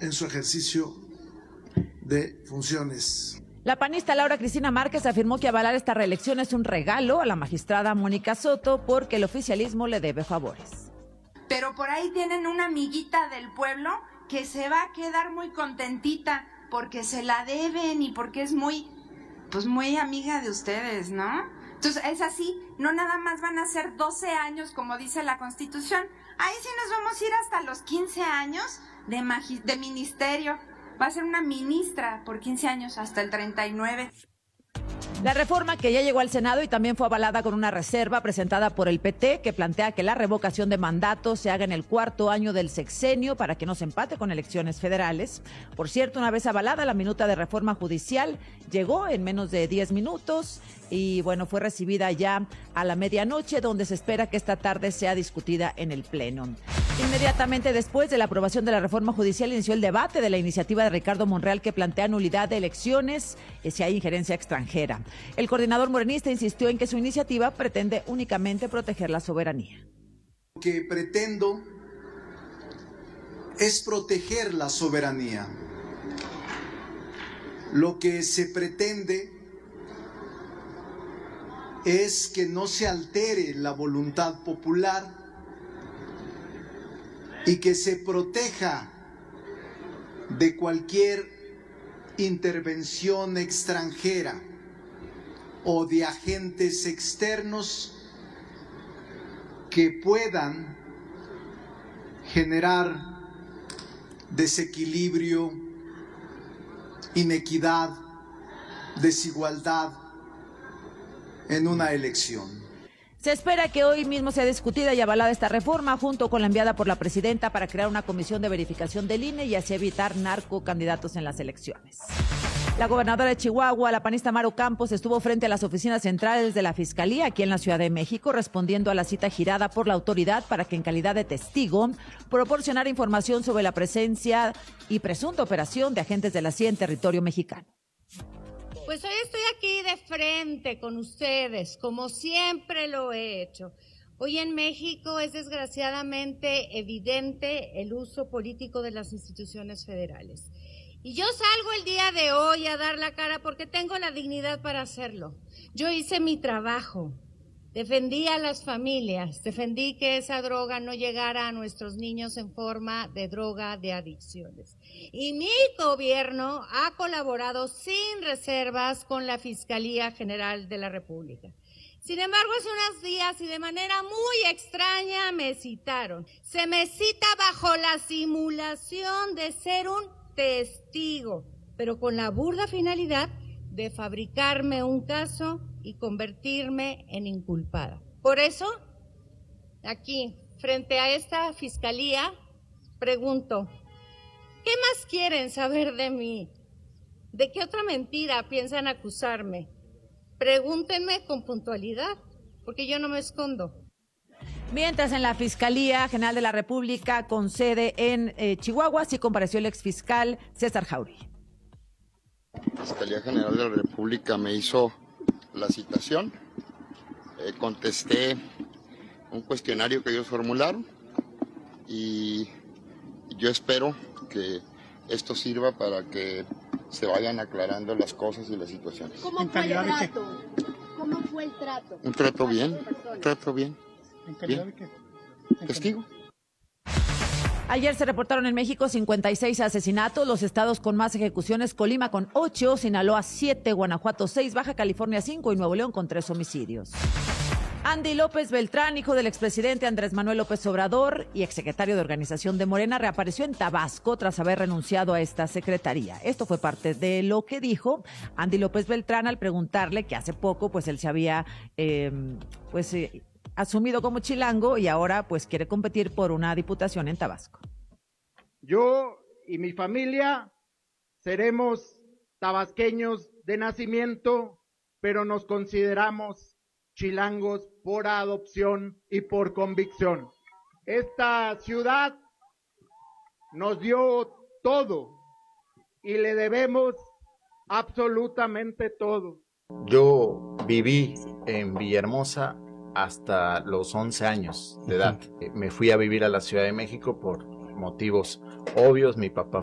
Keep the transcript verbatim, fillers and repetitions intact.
en su ejercicio de funciones. La panista Laura Cristina Márquez afirmó que avalar esta reelección es un regalo a la magistrada Mónica Soto porque el oficialismo le debe favores. Pero por ahí tienen una amiguita del pueblo que se va a quedar muy contentita porque se la deben y porque es muy, pues muy amiga de ustedes, ¿no? Entonces es así, no nada más van a ser doce años como dice la Constitución, ahí sí nos vamos a ir hasta los quince años de, magi- de ministerio. Va a ser una ministra por quince años hasta el treinta y nueve. La reforma que ya llegó al Senado y también fue avalada con una reserva presentada por el P T que plantea que la revocación de mandato se haga en el cuarto año del sexenio para que no se empate con elecciones federales. Por cierto, una vez avalada, la minuta de reforma judicial llegó en menos de diez minutos y bueno, fue recibida ya a la medianoche, donde se espera que esta tarde sea discutida en el Pleno. Inmediatamente después de la aprobación de la reforma judicial inició el debate de la iniciativa de Ricardo Monreal que plantea nulidad de elecciones si hay injerencia extranjera. El coordinador morenista insistió en que su iniciativa pretende únicamente proteger la soberanía. Lo que pretendo es proteger la soberanía. Lo que se pretende es que no se altere la voluntad popular y que se proteja de cualquier intervención extranjera o de agentes externos que puedan generar desequilibrio, inequidad, desigualdad en una elección. Se espera que hoy mismo sea discutida y avalada esta reforma junto con la enviada por la presidenta para crear una comisión de verificación del I N E y así evitar narcocandidatos en las elecciones. La gobernadora de Chihuahua, la panista Maru Campos, estuvo frente a las oficinas centrales de la Fiscalía aquí en la Ciudad de México, respondiendo a la cita girada por la autoridad para que en calidad de testigo proporcionara información sobre la presencia y presunta operación de agentes de la C I A en territorio mexicano. Pues hoy estoy aquí de frente con ustedes, como siempre lo he hecho. Hoy en México es desgraciadamente evidente el uso político de las instituciones federales. Y yo salgo el día de hoy a dar la cara porque tengo la dignidad para hacerlo. Yo hice mi trabajo, defendí a las familias, defendí que esa droga no llegara a nuestros niños en forma de droga de adicciones. Y mi gobierno ha colaborado sin reservas con la Fiscalía General de la República. Sin embargo, hace unos días y de manera muy extraña me citaron. Se me cita bajo la simulación de ser un testigo, pero con la burda finalidad de fabricarme un caso y convertirme en inculpada. Por eso, aquí, frente a esta fiscalía, pregunto, ¿qué más quieren saber de mí? ¿De qué otra mentira piensan acusarme? Pregúntenme con puntualidad, porque yo no me escondo. Mientras en la Fiscalía General de la República, con sede en eh, Chihuahua, sí compareció el exfiscal César Jauregui. La Fiscalía General de la República me hizo la citación, eh, contesté un cuestionario que ellos formularon y yo espero que esto sirva para que se vayan aclarando las cosas y las situaciones. ¿Cómo fue el trato? ¿Cómo fue el trato? Un trato bien, un trato bien. ¿En calidad de qué? Testigo. Ayer se reportaron en México cincuenta y seis asesinatos, los estados con más ejecuciones: Colima con ocho, Sinaloa siete, Guanajuato seis, Baja California cinco y Nuevo León con tres homicidios. Andy López Beltrán, hijo del expresidente Andrés Manuel López Obrador y exsecretario de Organización de Morena, reapareció en Tabasco tras haber renunciado a esta secretaría. Esto fue parte de lo que dijo Andy López Beltrán al preguntarle que hace poco pues él se había eh, pues eh, asumido como chilango y ahora pues quiere competir por una diputación en Tabasco. Yo y mi familia seremos tabasqueños de nacimiento, pero nos consideramos chilangos por adopción y por convicción. Esta ciudad nos dio todo y le debemos absolutamente todo. Yo viví en Villahermosa hasta los once años de edad. Me fui a vivir a la Ciudad de México por motivos obvios. Mi papá